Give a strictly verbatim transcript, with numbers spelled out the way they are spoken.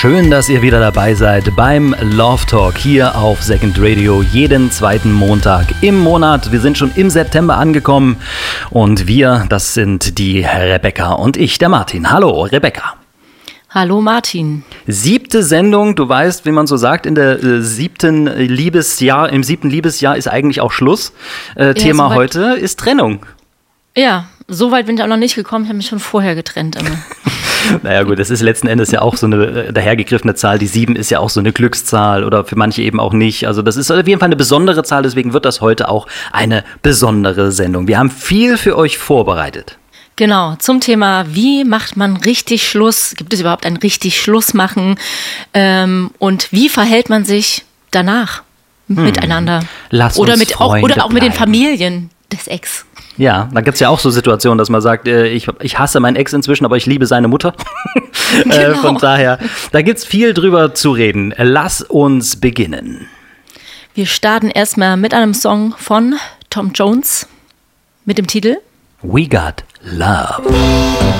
Schön, dass ihr wieder dabei seid beim Love Talk hier auf Second Radio jeden zweiten Montag im Monat. Wir sind schon im September angekommen und wir, das sind die Rebecca und ich, der Martin. Hallo, Rebecca. Hallo Martin. Siebte Sendung, du weißt, wie man so sagt, in der äh, siebten Liebesjahr, im siebten Liebesjahr ist eigentlich auch Schluss. Äh, Ja, Thema soweit- heute ist Trennung. Ja, so weit bin ich auch noch nicht gekommen. Ich habe mich schon vorher getrennt immer. Naja gut, das ist letzten Endes ja auch so eine äh, dahergegriffene Zahl. Die sieben ist ja auch so eine Glückszahl oder für manche eben auch nicht. Also das ist auf jeden Fall eine besondere Zahl, deswegen wird das heute auch eine besondere Sendung. Wir haben viel für euch vorbereitet. Genau, zum Thema, wie macht man richtig Schluss? Gibt es überhaupt ein richtig Schluss machen? Ähm, und wie verhält man sich danach miteinander? Lass oder uns mit auch Freunde Oder auch mit den bleiben. Familien des Ex. Ja, da gibt es ja auch so Situationen, dass man sagt, äh, ich, ich hasse meinen Ex inzwischen, aber ich liebe seine Mutter. äh, Genau. von daher, da gibt es viel drüber zu reden. Lass uns beginnen. Wir starten erstmal mit einem Song von Tom Jones mit dem Titel We Got Love.